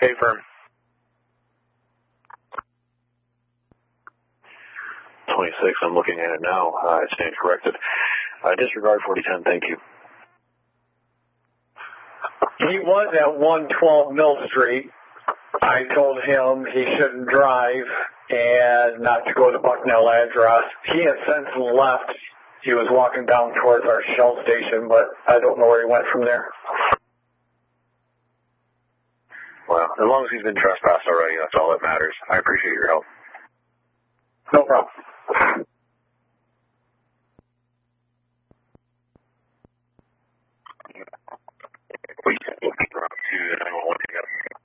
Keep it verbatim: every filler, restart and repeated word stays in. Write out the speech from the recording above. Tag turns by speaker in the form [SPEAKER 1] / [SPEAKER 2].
[SPEAKER 1] Hey, firm. twenty-six, I'm looking at it now. Uh, it stands corrected. Uh, disregard forty ten, thank you.
[SPEAKER 2] He was at one twelve Mill Street. I told him he shouldn't drive and not to go to Bucknell address. He has since left. He was walking down towards our Shell station, but I don't know where he went from there.
[SPEAKER 1] Well, as long as he's been trespassed already, that's all that matters. I appreciate your help.
[SPEAKER 2] No problem.
[SPEAKER 1] We can look around to nine one one together.